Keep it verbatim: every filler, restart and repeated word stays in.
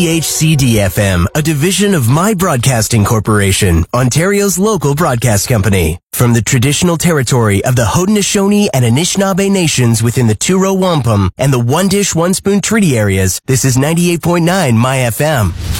H C D F M, a division of My Broadcasting Corporation, Ontario's local broadcast company. From the traditional territory of the Haudenosaunee and Anishinaabe nations within the Two-Row Wampum and the One Dish, One Spoon Treaty areas, this is ninety-eight point nine My F M.